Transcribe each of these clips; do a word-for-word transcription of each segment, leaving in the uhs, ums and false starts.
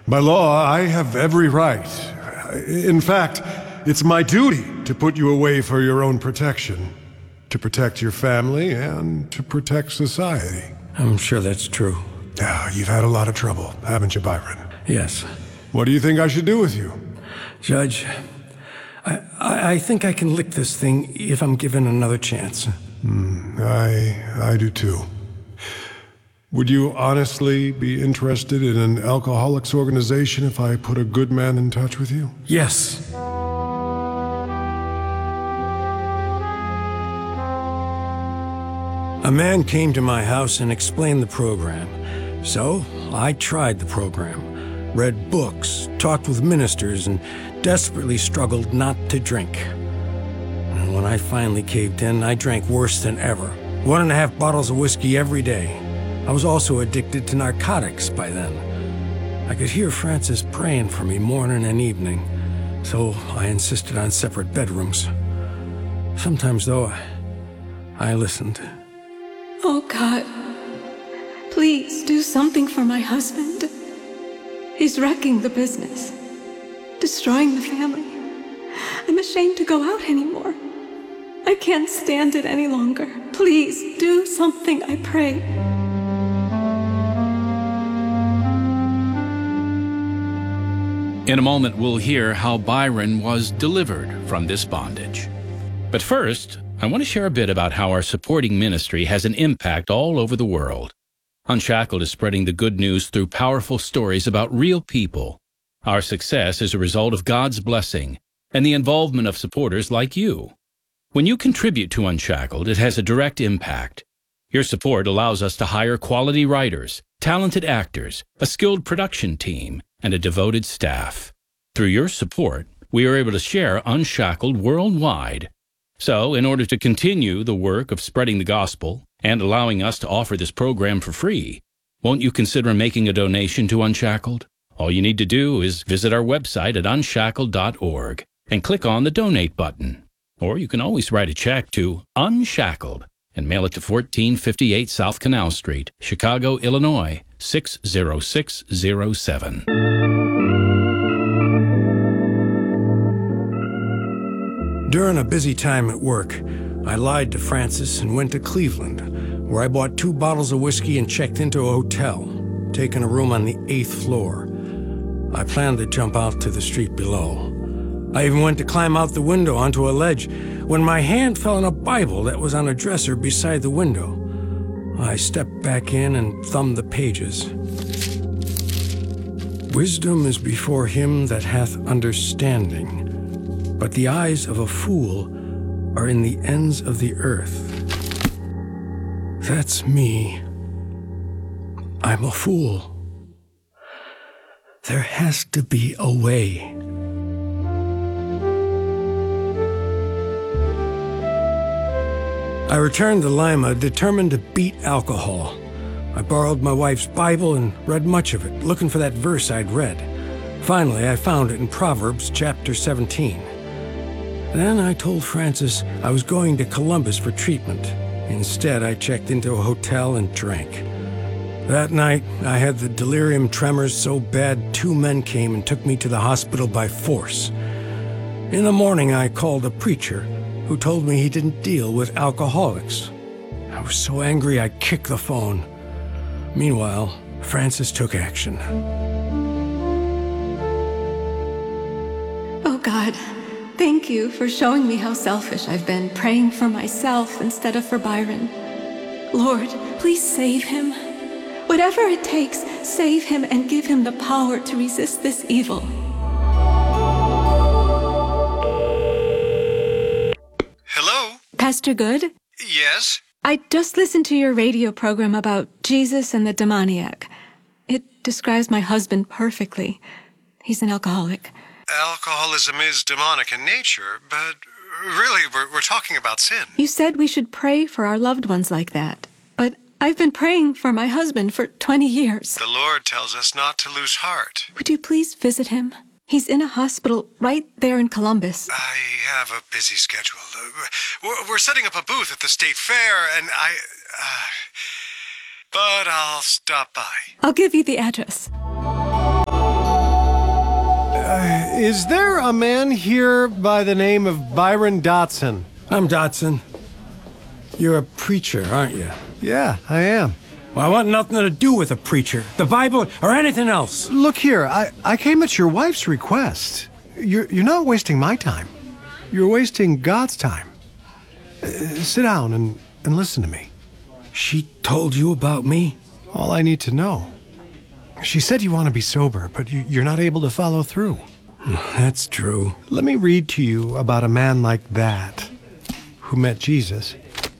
By law, I have every right. In fact, it's my duty to put you away for your own protection. To protect your family and to protect society. I'm sure that's true. Yeah, you've had a lot of trouble, haven't you, Byron? Yes. What do you think I should do with you? Judge, I, I, I think I can lick this thing if I'm given another chance. Mm, I, I do too. Would you honestly be interested in an alcoholics organization if I put a good man in touch with you? Yes. A man came to my house and explained the program. So I tried the program, read books, talked with ministers, and desperately struggled not to drink. And when I finally caved in, I drank worse than ever. One and a half bottles of whiskey every day. I was also addicted to narcotics by then. I could hear Francis praying for me morning and evening, so I insisted on separate bedrooms. Sometimes, though, I listened. Oh, God, please do something for my husband. He's wrecking the business, destroying the family. I'm ashamed to go out anymore. I can't stand it any longer. Please do something, I pray. In a moment, we'll hear how Byron was delivered from this bondage. But first, I want to share a bit about how our supporting ministry has an impact all over the world. Unshackled is spreading the good news through powerful stories about real people. Our success is a result of God's blessing and the involvement of supporters like you. When you contribute to Unshackled, it has a direct impact. Your support allows us to hire quality writers, talented actors, a skilled production team, and a devoted staff. Through your support, we are able to share Unshackled worldwide. So, in order to continue the work of spreading the gospel and allowing us to offer this program for free, won't you consider making a donation to Unshackled? All you need to do is visit our website at unshackled dot org and click on the Donate button. Or you can always write a check to Unshackled and mail it to fourteen fifty-eight South Canal Street, Chicago, Illinois, six zero six zero seven. During a busy time at work, I lied to Francis and went to Cleveland, where I bought two bottles of whiskey and checked into a hotel, taking a room on the eighth floor. I planned to jump out to the street below. I even went to climb out the window onto a ledge when my hand fell on a Bible that was on a dresser beside the window. I stepped back in and thumbed the pages. Wisdom is before him that hath understanding, but the eyes of a fool are in the ends of the earth. That's me. I'm a fool. There has to be a way. I returned to Lima, determined to beat alcohol. I borrowed my wife's Bible and read much of it, looking for that verse I'd read. Finally, I found it in Proverbs chapter seventeen. Then I told Francis I was going to Columbus for treatment. Instead, I checked into a hotel and drank. That night, I had the delirium tremors so bad two men came and took me to the hospital by force. In the morning, I called a preacher who told me he didn't deal with alcoholics. I was so angry I kicked the phone. Meanwhile, Francis took action. Oh, God. Thank you for showing me how selfish I've been, praying for myself instead of for Byron. Lord, please save him. Whatever it takes, save him and give him the power to resist this evil. Hello? Pastor Good? Yes? I just listened to your radio program about Jesus and the demoniac. It describes my husband perfectly. He's an alcoholic. Alcoholism is demonic in nature, but really, we're, we're talking about sin. You said we should pray for our loved ones like that. But I've been praying for my husband for twenty years. The Lord tells us not to lose heart. Would you please visit him? He's in a hospital right there in Columbus. I have a busy schedule. Uh, we're, we're setting up a booth at the state fair, and I... Uh, but I'll stop by. I'll give you the address. Is there a man here by the name of Byron Dotson? I'm Dotson. You're a preacher, aren't you? Yeah, I am. Well, I want nothing to do with a preacher, the Bible, or anything else. Look here, I, I came at your wife's request. You're, you're not wasting my time. You're wasting God's time. Uh, sit down and, and listen to me. She told you about me? All I need to know. She said you want to be sober, but you, you're not able to follow through. That's true. Let me read to you about a man like that who met Jesus.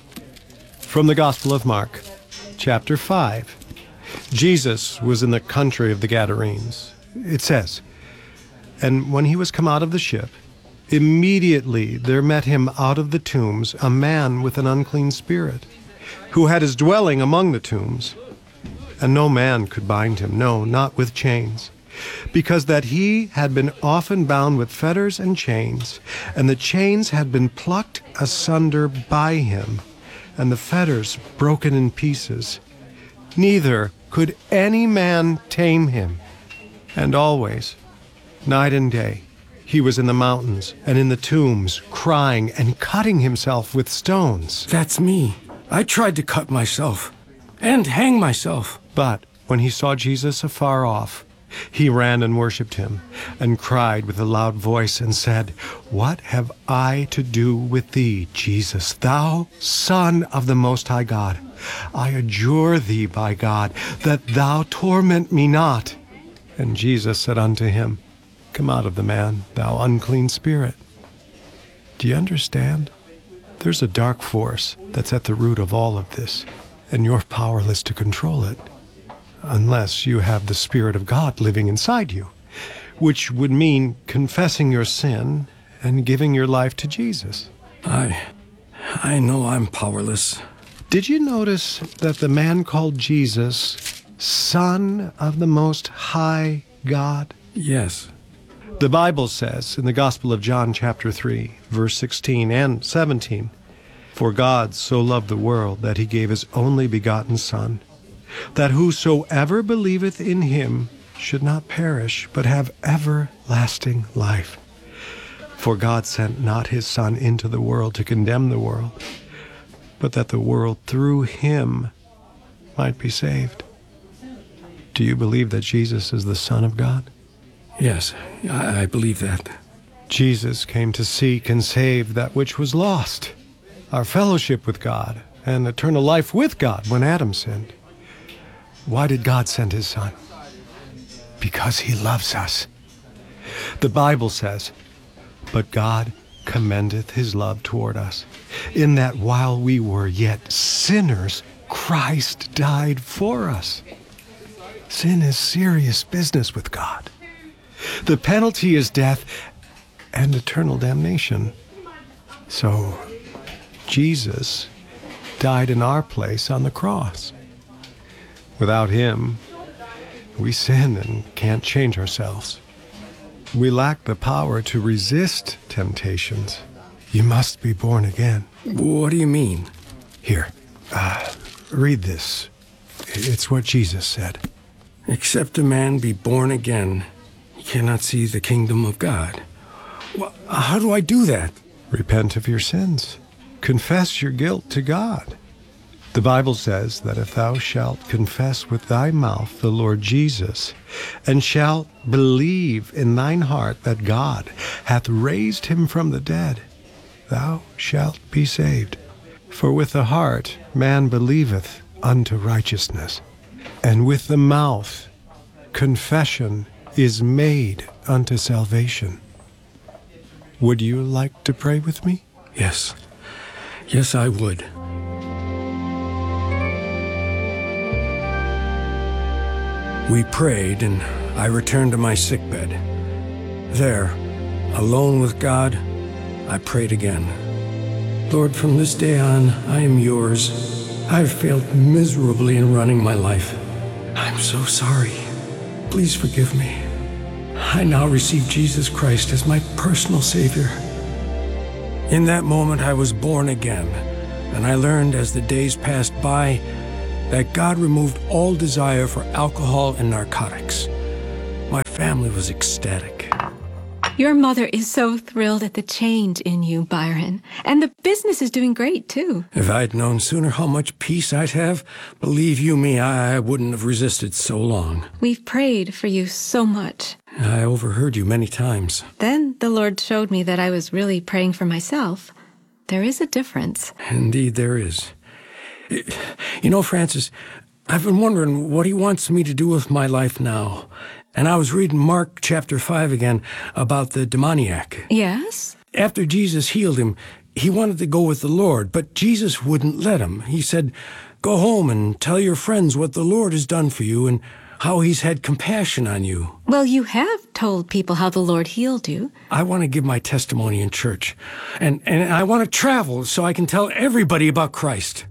From the Gospel of Mark, chapter five. Jesus was in the country of the Gadarenes. It says, "And when he was come out of the ship, immediately there met him out of the tombs a man with an unclean spirit, who had his dwelling among the tombs. And no man could bind him, no, not with chains, because that he had been often bound with fetters and chains, and the chains had been plucked asunder by him, and the fetters broken in pieces. Neither could any man tame him. And always, night and day, he was in the mountains and in the tombs, crying and cutting himself with stones." That's me. I tried to cut myself and hang myself. But when he saw Jesus afar off, he ran and worshipped him, and cried with a loud voice, and said, "What have I to do with thee, Jesus, thou Son of the Most High God? I adjure thee by God, that thou torment me not." And Jesus said unto him, "Come out of the man, thou unclean spirit." Do you understand? There's a dark force that's at the root of all of this, and you're powerless to control it, unless you have the Spirit of God living inside you, which would mean confessing your sin and giving your life to Jesus. I... I know I'm powerless. Did you notice that the man called Jesus Son of the Most High God? Yes. The Bible says in the Gospel of John chapter three, verse sixteen and seventeen, "For God so loved the world that he gave his only begotten Son, that whosoever believeth in him should not perish, but have everlasting life. For God sent not his Son into the world to condemn the world, but that the world through him might be saved." Do you believe that Jesus is the Son of God? Yes, I, I believe that. Jesus came to seek and save that which was lost, our fellowship with God and eternal life with God when Adam sinned. Why did God send his Son? Because he loves us. The Bible says, "But God commendeth his love toward us, in that while we were yet sinners, Christ died for us." Sin is serious business with God. The penalty is death and eternal damnation. So, Jesus died in our place on the cross. Without him, we sin and can't change ourselves. We lack the power to resist temptations. You must be born again. What do you mean? Here, uh, read this. It's what Jesus said. "Except a man be born again, he cannot see the kingdom of God." Well, how do I do that? Repent of your sins. Confess your guilt to God. The Bible says that if thou shalt confess with thy mouth the Lord Jesus, and shalt believe in thine heart that God hath raised him from the dead, thou shalt be saved. For with the heart man believeth unto righteousness, and with the mouth confession is made unto salvation. Would you like to pray with me? Yes. Yes, I would. We prayed, and I returned to my sickbed. There, alone with God, I prayed again. "Lord, from this day on, I am yours. I've failed miserably in running my life. I'm so sorry. Please forgive me. I now receive Jesus Christ as my personal Savior." In that moment, I was born again, and I learned as the days passed by that God removed all desire for alcohol and narcotics. My family was ecstatic. Your mother is so thrilled at the change in you, Byron. And the business is doing great, too. If I'd known sooner how much peace I'd have, believe you me, I wouldn't have resisted so long. We've prayed for you so much. I overheard you many times. Then the Lord showed me that I was really praying for myself. There is a difference. Indeed, there is. You know, Francis, I've been wondering what he wants me to do with my life now. And I was reading Mark chapter five again about the demoniac. Yes? After Jesus healed him, he wanted to go with the Lord, but Jesus wouldn't let him. He said, "Go home and tell your friends what the Lord has done for you and how he's had compassion on you." Well, you have told people how the Lord healed you. I want to give my testimony in church, and, and I want to travel so I can tell everybody about Christ.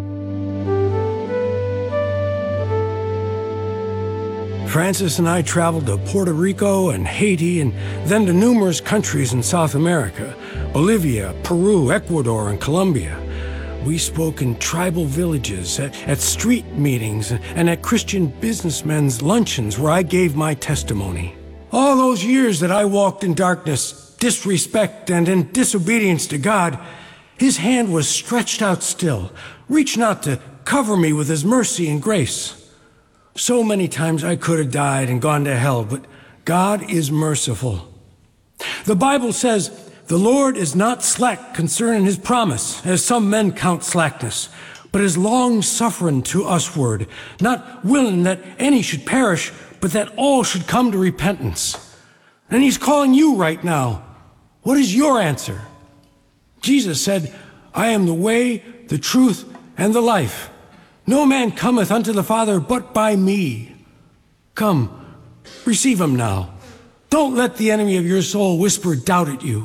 Francis and I traveled to Puerto Rico and Haiti and then to numerous countries in South America, Bolivia, Peru, Ecuador, and Colombia. We spoke in tribal villages, at, at street meetings, and at Christian businessmen's luncheons where I gave my testimony. All those years that I walked in darkness, disrespect, and in disobedience to God, His hand was stretched out still, reaching out to cover me with His mercy and grace. So many times I could have died and gone to hell, but God is merciful. The Bible says, "The Lord is not slack concerning his promise, as some men count slackness, but is long-suffering to usward, not willing that any should perish, but that all should come to repentance." And he's calling you right now. What is your answer? Jesus said, "I am the way, the truth, and the life. No man cometh unto the Father but by me." Come, receive him now. Don't let the enemy of your soul whisper doubt at you.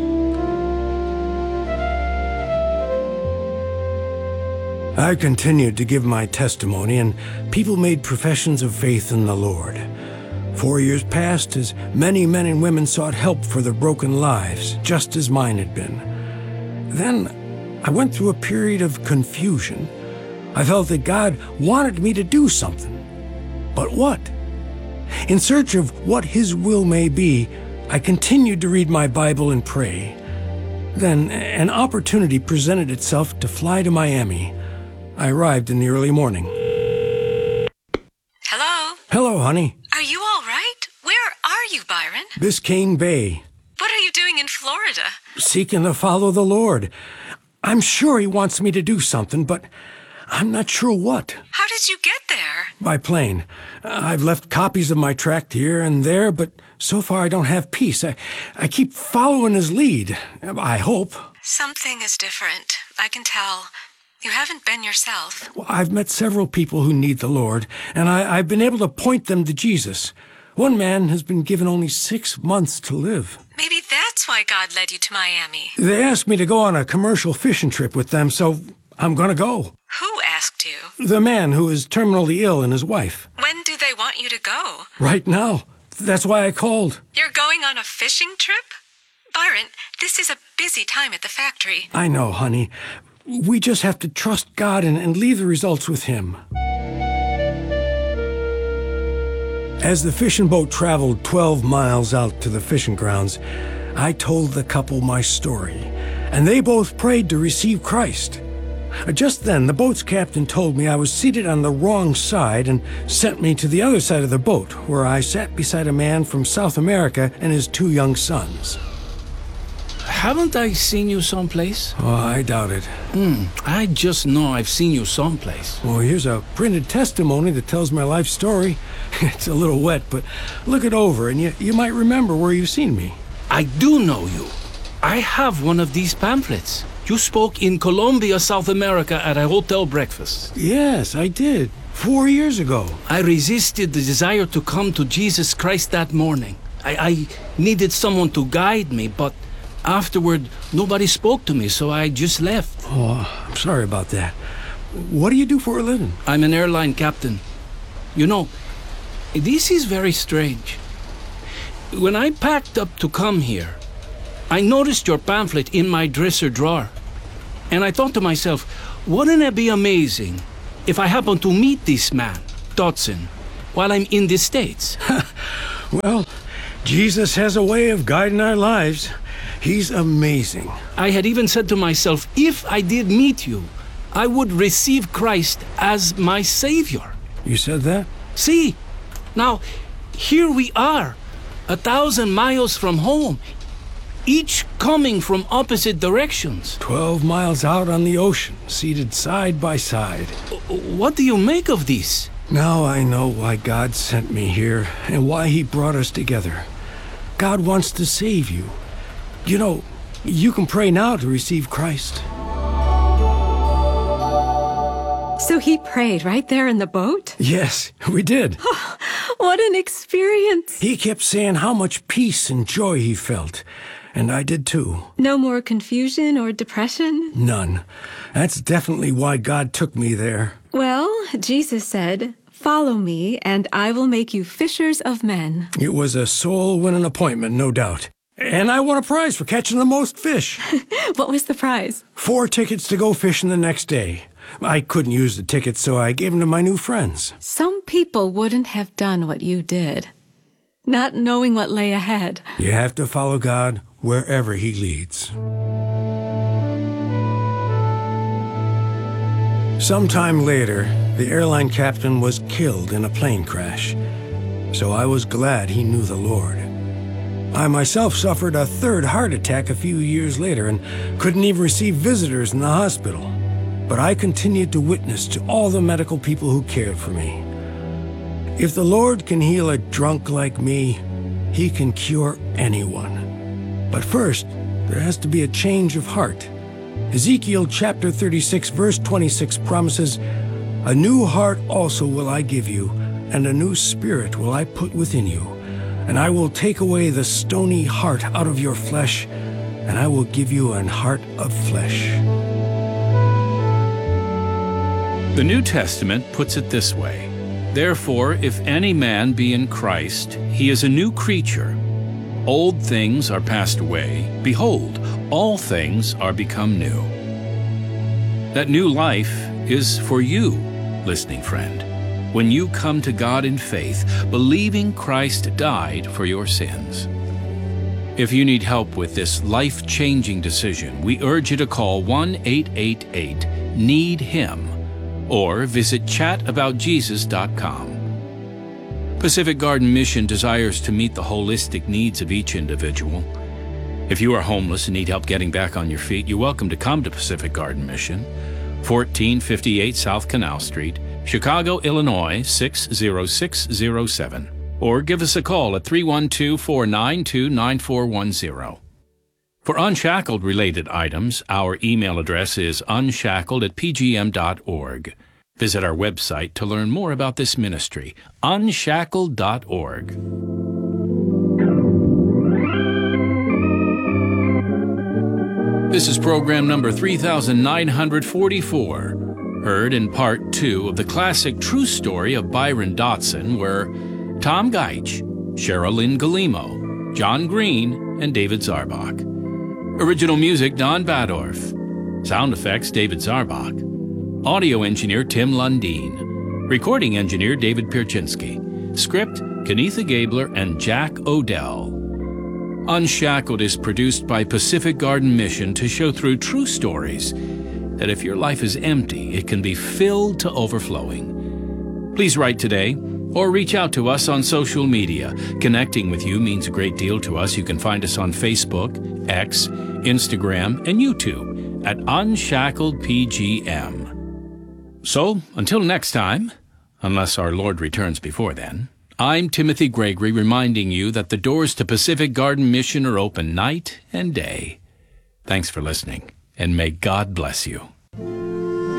I continued to give my testimony, and people made professions of faith in the Lord. Four years passed as many men and women sought help for their broken lives, just as mine had been. Then I went through a period of confusion. I felt that God wanted me to do something. But what? In search of what His will may be, I continued to read my Bible and pray. Then an opportunity presented itself to fly to Miami. I arrived in the early morning. Hello? Hello, honey. Are you all right? Where are you, Byron? Biscayne Bay. What are you doing in Florida? Seeking to follow the Lord. I'm sure He wants me to do something, but I'm not sure what. How did you get there? By plane. I've left copies of my tract here and there, but so far I don't have peace. I, I keep following His lead. I hope. Something is different. I can tell. You haven't been yourself. Well, I've met several people who need the Lord, and I, I've been able to point them to Jesus. One man has been given only six months to live. Maybe that's why God led you to Miami. They asked me to go on a commercial fishing trip with them, so I'm gonna go. Who asked you? The man who is terminally ill and his wife. When do they want you to go? Right now. That's why I called. You're going on a fishing trip? Byron, this is a busy time at the factory. I know, honey. We just have to trust God and, and leave the results with Him. As the fishing boat traveled twelve miles out to the fishing grounds, I told the couple my story, and they both prayed to receive Christ. Just then, the boat's captain told me I was seated on the wrong side and sent me to the other side of the boat, where I sat beside a man from South America and his two young sons. Haven't I seen you someplace? Oh, I doubt it. Hmm, I just know I've seen you someplace. Well, here's a printed testimony that tells my life story. It's a little wet, but look it over and you, you might remember where you've seen me. I do know you. I have one of these pamphlets. You spoke in Colombia, South America at a hotel breakfast. Yes, I did. Four years ago. I resisted the desire to come to Jesus Christ that morning. I, I needed someone to guide me, but afterward, nobody spoke to me, so I just left. Oh, I'm sorry about that. What do you do for a living? I'm an airline captain. You know, this is very strange. When I packed up to come here, I noticed your pamphlet in my dresser drawer. And I thought to myself, wouldn't it be amazing if I happened to meet this man, Dodson, while I'm in the States? Well, Jesus has a way of guiding our lives. He's amazing. I had even said to myself, if I did meet you, I would receive Christ as my Savior. You said that? See, now, here we are, a thousand miles from home, each coming from opposite directions. Twelve miles out on the ocean, seated side by side. What do you make of this? Now I know why God sent me here and why he brought us together. God wants to save you. You know, you can pray now to receive Christ. So he prayed right there in the boat? Yes, we did. What an experience. He kept saying how much peace and joy he felt. And I did too. No more confusion or depression? None. That's definitely why God took me there. Well, Jesus said, "Follow me, and I will make you fishers of men." It was a soul-winning appointment, no doubt. And I won a prize for catching the most fish. What was the prize? Four tickets to go fishing the next day. I couldn't use the tickets, so I gave them to my new friends. Some people wouldn't have done what you did, not knowing what lay ahead. You have to follow God wherever he leads. Sometime later, the airline captain was killed in a plane crash, so I was glad he knew the Lord. I myself suffered a third heart attack a few years later and couldn't even receive visitors in the hospital. But I continued to witness to all the medical people who cared for me. If the Lord can heal a drunk like me, he can cure anyone. But first, there has to be a change of heart. Ezekiel chapter thirty-six, verse twenty-six promises, "A new heart also will I give you, and a new spirit will I put within you. And I will take away the stony heart out of your flesh, and I will give you an heart of flesh." The New Testament puts it this way: "Therefore, if any man be in Christ, he is a new creature. Old things are passed away. Behold, all things are become new." That new life is for you, listening friend, when you come to God in faith, believing Christ died for your sins. If you need help with this life-changing decision, we urge you to call one eight eight eight, need him or visit chat about jesus dot com. Pacific Garden Mission desires to meet the holistic needs of each individual. If you are homeless and need help getting back on your feet, you're welcome to come to Pacific Garden Mission, fourteen fifty-eight South Canal Street, Chicago, Illinois six zero six zero seven, or give us a call at three one two, four nine two, nine four one zero. For Unshackled-related items, our email address is unshackled at p g m dot org. Visit our website to learn more about this ministry, unshackled dot org. This is program number three thousand nine hundred forty-four, heard in part two of the classic true story of Byron Dotson, where Tom Geich, Cheryl Lynn Galimo, John Green, and David Zarbach. Original music, Don Badorf. Sound effects, David Zarbach. Audio engineer, Tim Lundeen. Recording engineer, David Pierczynski. Script, Kenitha Gabler and Jack Odell. Unshackled is produced by Pacific Garden Mission to show through true stories that if your life is empty, it can be filled to overflowing. Please write today or reach out to us on social media. Connecting with you means a great deal to us. You can find us on Facebook, X, Instagram, and YouTube at Unshackled P G M. So, until next time, unless our Lord returns before then, I'm Timothy Gregory reminding you that the doors to Pacific Garden Mission are open night and day. Thanks for listening, and may God bless you.